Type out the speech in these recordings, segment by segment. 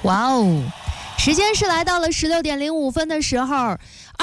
哇哦，时间是来到了16:05的时候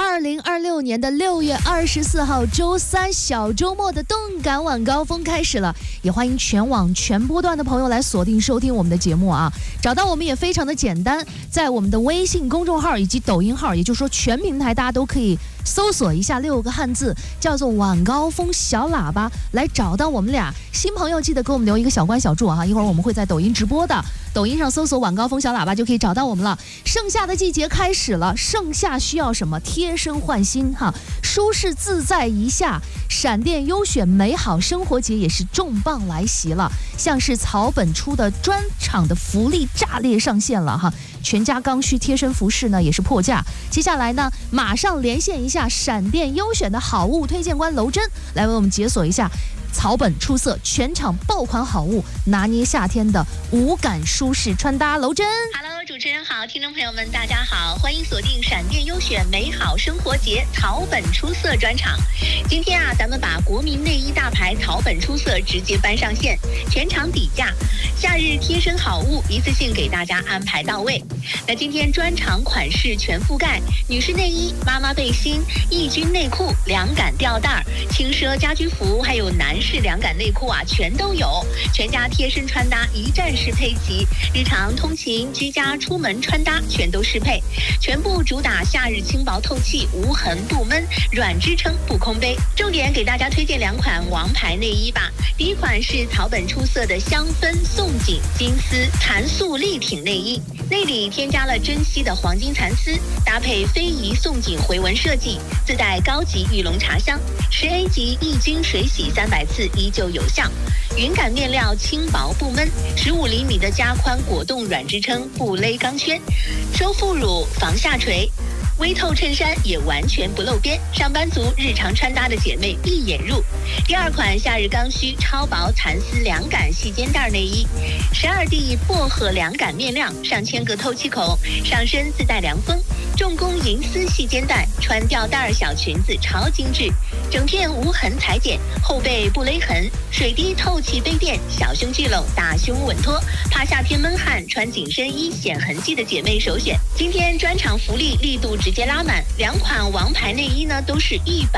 ，2026年的6月24号周三小周末的动感晚高峰开始了，也欢迎全网全波段的朋友来锁定收听我们的节目啊！找到我们也非常的简单，在我们的微信公众号以及抖音号，也就是说全平台大家都可以搜索一下6个汉字，叫做晚高峰小喇叭，来找到我们俩。新朋友记得给我们留一个小关小注啊！一会儿我们会在抖音直播的，抖音上搜索晚高峰小喇叭就可以找到我们了。盛夏的季节开始了，盛夏需要什么？贴身换新哈，舒适自在一下。闪电优选美好生活节也是重磅来袭了，像是草本出的专场的福利炸裂上线了哈，全家刚需贴身服饰呢也是破价。接下来呢，马上连线一下闪电优选的好物推荐官娄真，来为我们解锁一下草本出色全场爆款好物，拿捏夏天的无感舒适穿搭。娄真 ，Hello， 主持人好，听众朋友们大家好，欢迎锁定闪电优选美好生活节草本出色专场。今天啊，咱们把国民内衣大牌草本出色直接搬上线，全场底价，夏日贴身好物一次性给大家安排到位。那今天专场款式全覆盖，女士内衣、妈妈背心、抑菌内裤、凉感吊带、轻奢家居服，还有男士凉感内裤啊，全都有。全家贴身穿搭一站式配齐，日常通勤、居家、出门穿搭全都适配，全部主打夏日轻薄透气，无痕不闷，软支撑不空杯。重点给大家推荐2款王牌内衣吧。第一款是草本出色的香氛宋锦金丝蚕素立挺内衣，内里添加了珍稀的黄金蚕丝，搭配非遗宋锦回纹设计，自带高级玉龙茶香，10A 级抑菌水洗300次依旧有效。云感面料轻薄不闷，15厘米的加宽果冻软支撑不勒钢圈，收腹乳防下垂。微透衬衫也完全不露边，上班族日常穿搭的姐妹一眼入。第2款夏日刚需超薄蚕丝凉感细肩带内衣，12D 薄荷凉感面料，上千个透气孔，上身自带凉风，重工银丝细肩带，穿吊带小裙子超精致，整片无痕裁剪，后背不勒痕，水滴透气杯垫，小胸聚拢，大胸稳妥，怕夏天闷汗穿紧身衣显痕迹的姐妹首选。今天专场福利力度直接拉满，2款王牌内衣呢都是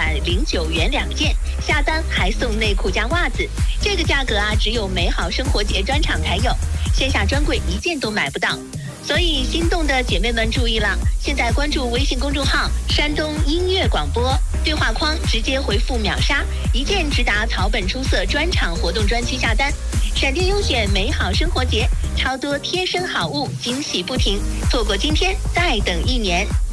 109元2件，下单还送内裤加袜子，这个价格啊只有美好生活节专场才有，线下专柜1件都买不到。所以心动的姐妹们注意了，现在关注微信公众号山东音乐广播，对话框直接回复秒杀，1件直达草本出色专场活动专区下单。闪电优选美好生活节，超多贴身好物，惊喜不停，错过今天再等1年。